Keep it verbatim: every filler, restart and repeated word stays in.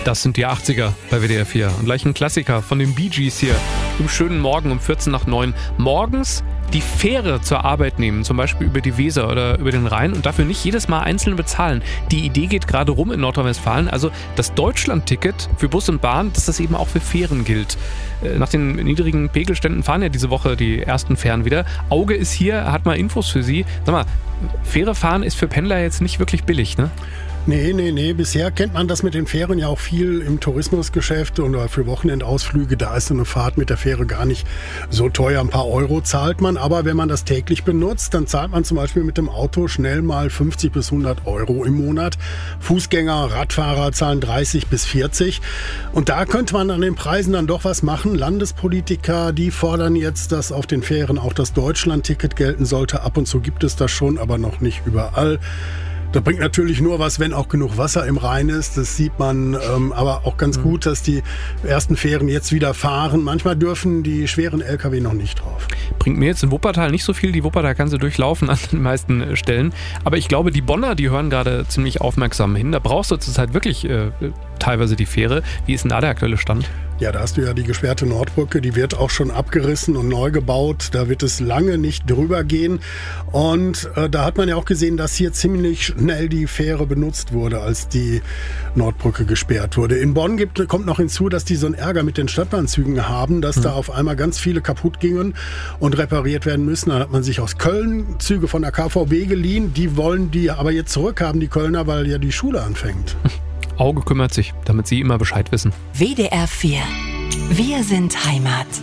Das sind die achtziger bei W D R vier. Und gleich ein Klassiker von den Bee Gees hier. Im schönen Morgen um vierzehn nach neun. Morgens die Fähre zur Arbeit nehmen, zum Beispiel über die Weser oder über den Rhein und dafür nicht jedes Mal einzeln bezahlen. Die Idee geht gerade rum in Nordrhein-Westfalen, also das Deutschland-Ticket für Bus und Bahn, dass das eben auch für Fähren gilt. Nach den niedrigen Pegelständen fahren ja diese Woche die ersten Fähren wieder. Auge ist hier, hat mal Infos für Sie. Sag mal, Fähre fahren ist für Pendler jetzt nicht wirklich billig, ne? Nee, nee, nee. Bisher kennt man das mit den Fähren ja auch viel im Tourismusgeschäft oder für Wochenendausflüge. Da ist so eine Fahrt mit der Fähre gar nicht so teuer. Ein paar Euro zahlt man. Aber wenn man das täglich benutzt, dann zahlt man zum Beispiel mit dem Auto schnell mal fünfzig bis hundert Euro im Monat. Fußgänger, Radfahrer zahlen dreißig bis vierzig. Und da könnte man an den Preisen dann doch was machen. Landespolitiker, die fordern jetzt, dass auf den Fähren auch das Deutschland-Ticket gelten sollte. Ab und zu gibt es das schon, aber noch nicht überall. Das bringt natürlich nur was, wenn auch genug Wasser im Rhein ist. Das sieht man ähm, aber auch ganz gut, dass die ersten Fähren jetzt wieder fahren. Manchmal dürfen die schweren L K W noch nicht drauf. Bringt mir jetzt in Wuppertal nicht so viel. Die Wuppertal kann sie durchlaufen an den meisten Stellen. Aber ich glaube, die Bonner, die hören gerade ziemlich aufmerksam hin. Da brauchst du zurzeit wirklich äh, teilweise die Fähre. Wie ist denn da der aktuelle Stand? Ja, da hast du ja die gesperrte Nordbrücke, die wird auch schon abgerissen und neu gebaut. Da wird es lange nicht drüber gehen. Und äh, da hat man ja auch gesehen, dass hier ziemlich schnell die Fähre benutzt wurde, als die Nordbrücke gesperrt wurde. In Bonn gibt, kommt noch hinzu, dass die so einen Ärger mit den Stadtbahnzügen haben, dass hm. da auf einmal ganz viele kaputt gingen und repariert werden müssen. Dann hat man sich aus Köln Züge von der K V B geliehen. Die wollen die aber jetzt zurückhaben, die Kölner, weil ja die Schule anfängt. Auge kümmert sich, damit Sie immer Bescheid wissen. W D R vier. Wir sind Heimat.